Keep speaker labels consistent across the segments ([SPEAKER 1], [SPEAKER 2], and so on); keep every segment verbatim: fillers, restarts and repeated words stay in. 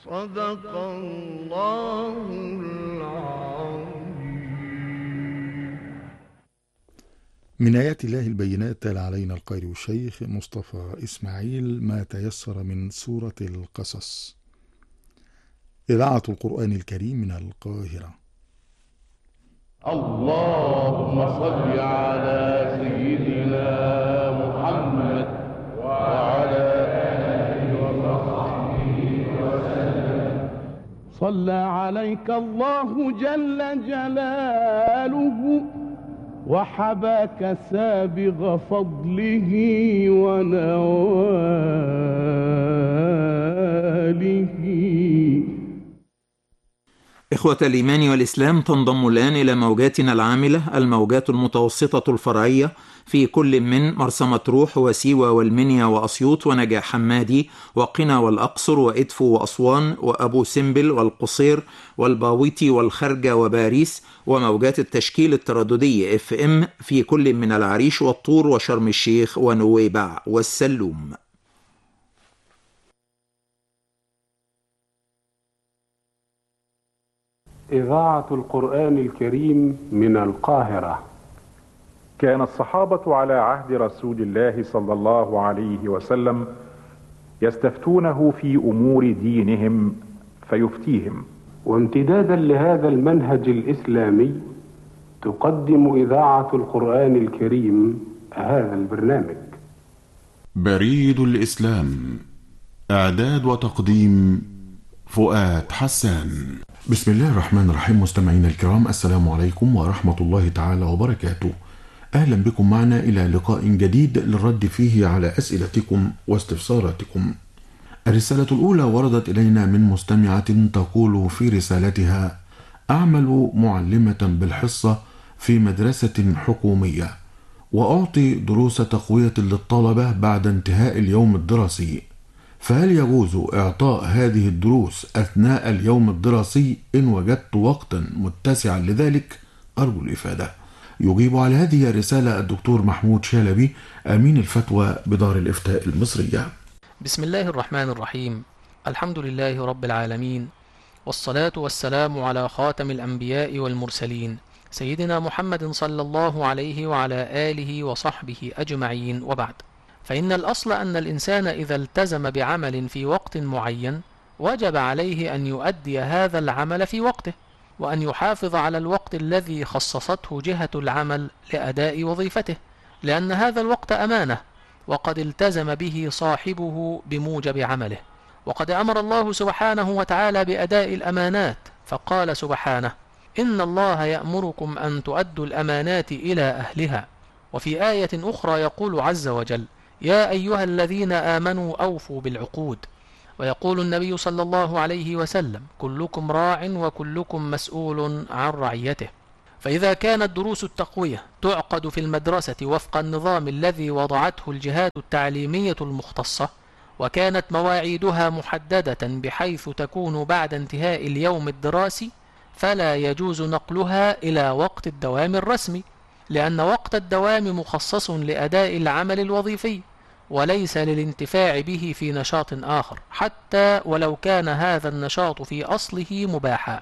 [SPEAKER 1] صدق الله العظيم.
[SPEAKER 2] من آيات الله البينات تلا علينا القارئ الشيخ مصطفى إسماعيل ما تيسر من سورة القصص. إذاعة القرآن الكريم من القاهرة.
[SPEAKER 3] اللهم صل على سيدنا محمد وعلى آله وصحبه وسلم. صلى عليك الله جل جلاله وحباك سابغ فضله ونواله.
[SPEAKER 4] إخوة الإيمان والإسلام، تنضم الآن إلى موجاتنا العاملة الموجات المتوسطة الفرعية في كل من مرسى مطروح وسيوة والمنيا وأسيوط ونجع حمادي وقنا والأقصر وإدفو وأسوان وأبو سمبل والقصير والباويتي والخرجة وباريس، وموجات التشكيل الترددي اف ام في كل من العريش والطور وشرم الشيخ ونويبع والسلوم.
[SPEAKER 5] إذاعة القرآن الكريم من القاهرة.
[SPEAKER 6] كان الصحابة على عهد رسول الله صلى الله عليه وسلم يستفتونه في أمور دينهم فيفتيهم.
[SPEAKER 5] وامتدادا لهذا المنهج الإسلامي تقدم إذاعة القرآن الكريم هذا البرنامج.
[SPEAKER 7] بريد الإسلام، إعداد وتقديم فؤاد حسان. بسم الله الرحمن الرحيم. مستمعينا الكرام، السلام عليكم ورحمة الله تعالى وبركاته. أهلا بكم معنا إلى لقاء جديد للرد فيه على أسئلتكم واستفساراتكم. الرسالة الأولى وردت إلينا من مستمعة تقول في رسالتها: أعمل معلمة بالحصة في مدرسة حكومية، وأعطي دروس تقوية للطلبة بعد انتهاء اليوم الدراسي، فهل يجوز إعطاء هذه الدروس أثناء اليوم الدراسي إن وجدت وقتا متسعا لذلك؟ أرجو الإفادة. يجيب على هذه الرسالة الدكتور محمود شالبي، أمين الفتوى بدار الإفتاء المصرية.
[SPEAKER 8] بسم الله الرحمن الرحيم. الحمد لله رب العالمين، والصلاة والسلام على خاتم الأنبياء والمرسلين سيدنا محمد صلى الله عليه وعلى آله وصحبه أجمعين، وبعد. فإن الأصل أن الإنسان إذا التزم بعمل في وقت معين وجب عليه أن يؤدي هذا العمل في وقته، وأن يحافظ على الوقت الذي خصصته جهة العمل لأداء وظيفته، لأن هذا الوقت أمانة وقد التزم به صاحبه بموجب عمله. وقد أمر الله سبحانه وتعالى بأداء الأمانات، فقال سبحانه: إن الله يأمركم أن تؤدوا الأمانات إلى أهلها. وفي آية أخرى يقول عز وجل: يا أيها الذين آمنوا أوفوا بالعقود. ويقول النبي صلى الله عليه وسلم: كلكم راع وكلكم مسؤول عن رعيته. فإذا كانت دروس التقوية تعقد في المدرسة وفق النظام الذي وضعته الجهات التعليمية المختصة، وكانت مواعيدها محددة بحيث تكون بعد انتهاء اليوم الدراسي، فلا يجوز نقلها إلى وقت الدوام الرسمي، لأن وقت الدوام مخصص لأداء العمل الوظيفي وليس للانتفاع به في نشاط آخر، حتى ولو كان هذا النشاط في أصله مباحا.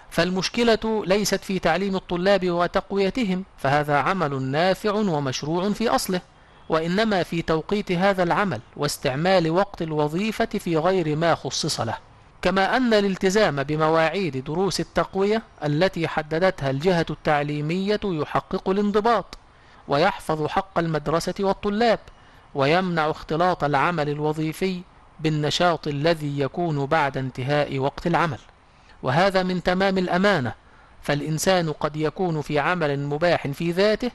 [SPEAKER 8] فالمشكلة ليست في تعليم الطلاب وتقويتهم، فهذا عمل نافع ومشروع في أصله، وإنما في توقيت هذا العمل واستعمال وقت الوظيفة في غير ما خصص له. كما أن الالتزام بمواعيد دروس التقوية التي حددتها الجهة التعليمية يحقق الانضباط، ويحفظ حق المدرسة والطلاب، ويمنع اختلاط العمل الوظيفي بالنشاط الذي يكون بعد انتهاء وقت العمل. وهذا من تمام الأمانة، فالإنسان قد يكون في عمل مباح في ذاته،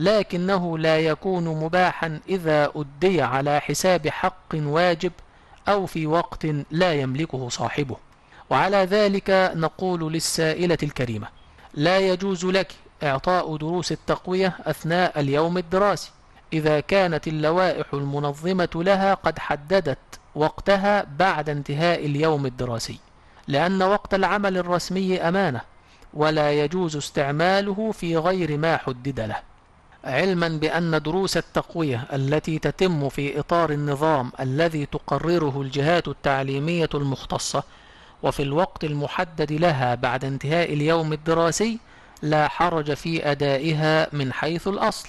[SPEAKER 8] لكنه لا يكون مباحا إذا أدي على حساب حق واجب أو في وقت لا يملكه صاحبه. وعلى ذلك نقول للسائلة الكريمة: لا يجوز لك إعطاء دروس التقوية أثناء اليوم الدراسي إذا كانت اللوائح المنظمة لها قد حددت وقتها بعد انتهاء اليوم الدراسي، لأن وقت العمل الرسمي أمانة، ولا يجوز استعماله في غير ما حدد له. علما بأن دروس التقوية التي تتم في إطار النظام الذي تقرره الجهات التعليمية المختصة وفي الوقت المحدد لها بعد انتهاء اليوم الدراسي لا حرج في أدائها من حيث الأصل،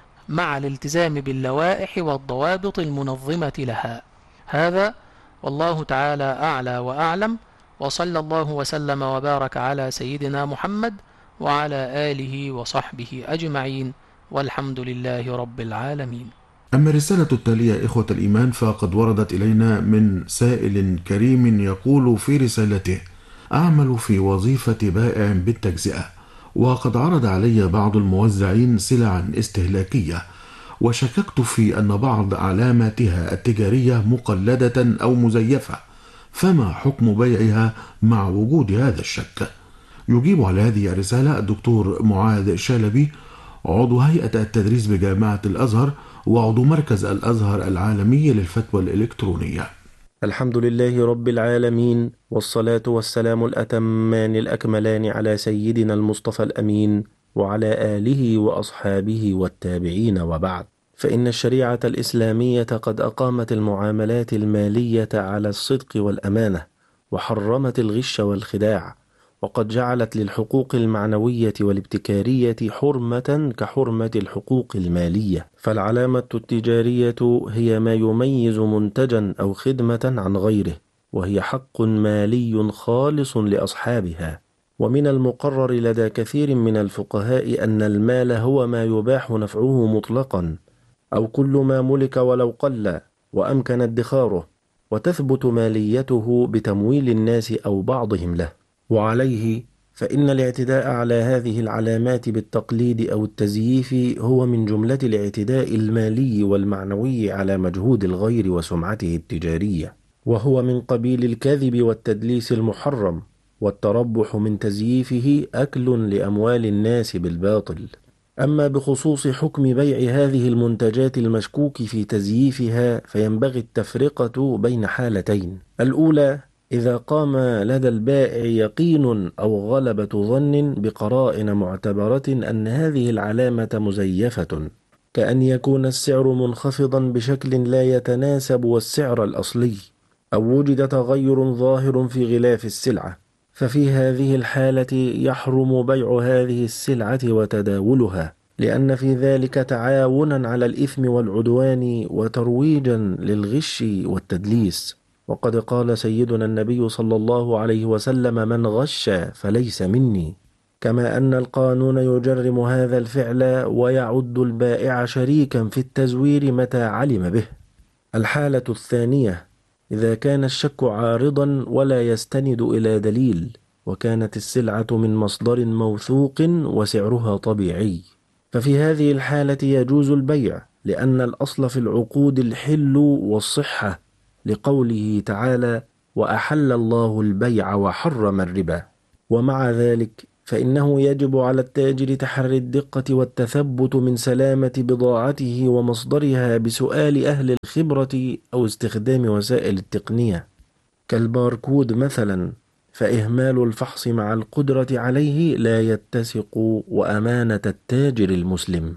[SPEAKER 8] مع الالتزام باللوائح والضوابط المنظمة لها. هذا والله تعالى أعلى وأعلم، وصلى الله وسلم وبارك على سيدنا محمد وعلى آله وصحبه أجمعين، والحمد لله رب العالمين.
[SPEAKER 7] أما الرسالة التالية إخوة الإيمان فقد وردت إلينا من سائل كريم يقول في رسالته: أعمل في وظيفة بائع بالتجزئة، وقد عرض علي بعض الموزعين سلعا استهلاكية، وشككت في أن بعض علاماتها التجارية مقلدة أو مزيفة، فما حكم بيعها مع وجود هذا الشك؟ يجيب على هذه الرسالة الدكتور معاذ شلبي، عضو هيئة التدريس بجامعة الأزهر وعضو مركز الأزهر العالمي للفتوى الإلكترونية.
[SPEAKER 9] الحمد لله رب العالمين، والصلاة والسلام الأتمان الأكملان على سيدنا المصطفى الأمين وعلى آله وأصحابه والتابعين، وبعد. فإن الشريعة الإسلامية قد أقامت المعاملات المالية على الصدق والأمانة، وحرمت الغش والخداع، وقد جعلت للحقوق المعنوية والابتكارية حرمة كحرمة الحقوق المالية. فالعلامة التجارية هي ما يميز منتجا أو خدمة عن غيره، وهي حق مالي خالص لأصحابها. ومن المقرر لدى كثير من الفقهاء أن المال هو ما يباح نفعه مطلقا، أو كل ما ملك ولو قل وأمكن ادخاره، وتثبت ماليته بتمويل الناس أو بعضهم له. وعليه فإن الاعتداء على هذه العلامات بالتقليد أو التزييف هو من جملة الاعتداء المالي والمعنوي على مجهود الغير وسمعته التجارية، وهو من قبيل الكذب والتدليس المحرم، والتربح من تزييفه أكل لأموال الناس بالباطل. أما بخصوص حكم بيع هذه المنتجات المشكوك في تزييفها فينبغي التفرقة بين حالتين: الأولى إذا قام لدى البائع يقين أو غلبة ظن بقرائن معتبرة أن هذه العلامة مزيفة، كأن يكون السعر منخفضا بشكل لا يتناسب والسعر الأصلي، أو وجد تغير ظاهر في غلاف السلعة، ففي هذه الحالة يحرم بيع هذه السلعة وتداولها، لأن في ذلك تعاونا على الإثم والعدوان وترويجا للغش والتدليس. وقد قال سيدنا النبي صلى الله عليه وسلم: من غش فليس مني. كما أن القانون يجرم هذا الفعل ويعد البائع شريكا في التزوير متى علم به. الحالة الثانية إذا كان الشك عارضا ولا يستند إلى دليل، وكانت السلعة من مصدر موثوق وسعرها طبيعي، ففي هذه الحالة يجوز البيع، لأن الأصل في العقود الحل والصحة، لقوله تعالى: وأحل الله البيع وحرم الربا. ومع ذلك فإنه يجب على التاجر تحري الدقة والتثبت من سلامة بضاعته ومصدرها بسؤال أهل الخبرة أو استخدام وسائل التقنية كالباركود مثلا، فإهمال الفحص مع القدرة عليه لا يتسق وأمانة التاجر المسلم.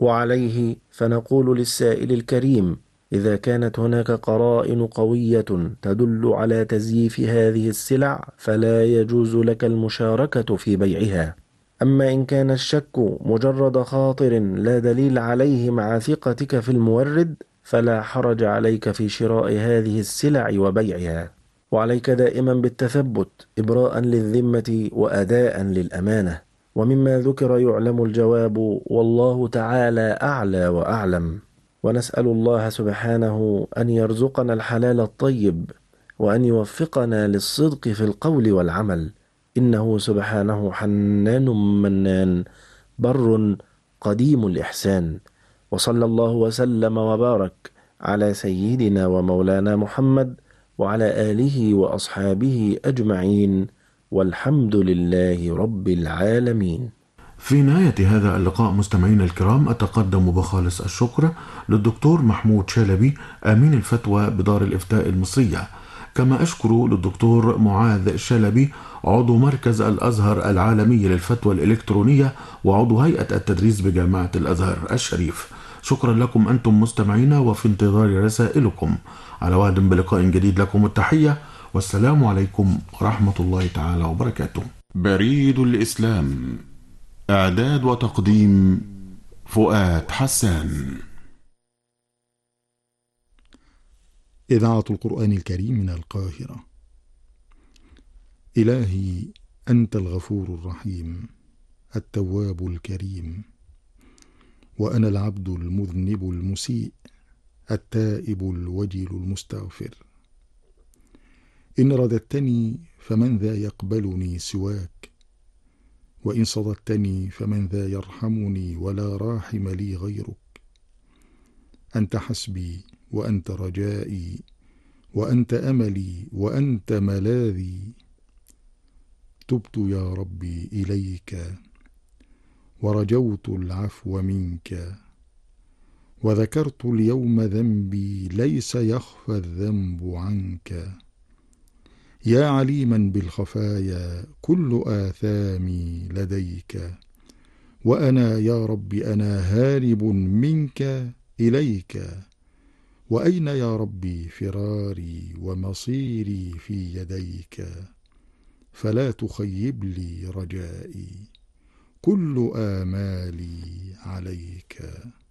[SPEAKER 9] وعليه فنقول للسائل الكريم: إذا كانت هناك قرائن قوية تدل على تزييف هذه السلع فلا يجوز لك المشاركة في بيعها. أما إن كان الشك مجرد خاطر لا دليل عليه مع ثقتك في المورد فلا حرج عليك في شراء هذه السلع وبيعها، وعليك دائما بالتثبت إبراء للذمة وأداء للأمانة. ومما ذكر يعلم الجواب، والله تعالى أعلى وأعلم. ونسأل الله سبحانه أن يرزقنا الحلال الطيب، وأن يوفقنا للصدق في القول والعمل، إنه سبحانه حنان منان بر قديم الإحسان. وصلى الله وسلم وبارك على سيدنا ومولانا محمد وعلى آله وأصحابه أجمعين، والحمد لله رب العالمين.
[SPEAKER 7] في نهاية هذا اللقاء مستمعينا الكرام أتقدم بخالص الشكر للدكتور محمود شلبي أمين الفتوى بدار الإفتاء المصرية، كما أشكر للدكتور معاذ شلبي عضو مركز الأزهر العالمي للفتوى الإلكترونية وعضو هيئة التدريس بجامعة الأزهر الشريف. شكرا لكم أنتم مستمعينا، وفي انتظار رسائلكم. على وعد بلقاء جديد، لكم التحية والسلام عليكم ورحمة الله تعالى وبركاته. بريد الإسلام، إعداد وتقديم فؤاد حسان.
[SPEAKER 2] إذاعة القرآن الكريم من القاهرة. إلهي أنت الغفور الرحيم التواب الكريم، وأنا العبد المذنب المسيء التائب الوجل المستغفر. إن رددتني فمن ذا يقبلني سواك، وإن صددتني فمن ذا يرحمني ولا راحم لي غيرك. أنت حسبي وأنت رجائي وأنت أملي وأنت ملاذي. تبت يا ربي إليك ورجوت العفو منك، وذكرت اليوم ذنبي ليس يخفى الذنب عنك. يا عليما بالخفايا كل آثامي لديك، وأنا يا رب أنا هارب منك إليك. وأين يا ربي فراري ومصيري في يديك، فلا تخيب لي رجائي كل آمالي عليك.